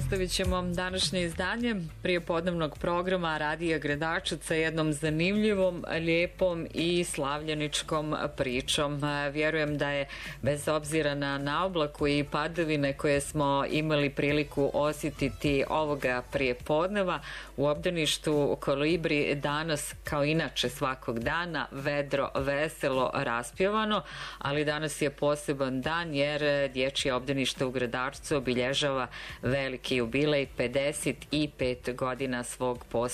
nastavit ćemo današnje izdanje prijepodnevnog programa Radija Gredačac sa jednom zanimljivom, lijepom i slavljeničkom pričom. Vjerujem da je, bez obzira na naoblaku i padavine koje smo imali priliku osjetiti ovoga prijepodneva, u obdaništu Kolibri danas, kao inače svakog dana, vedro, veselo, raspjevano, ali danas je poseban dan jer dječje obdanište u Gredačcu obilježava veliki jubilej, 55 godina svog postojanja.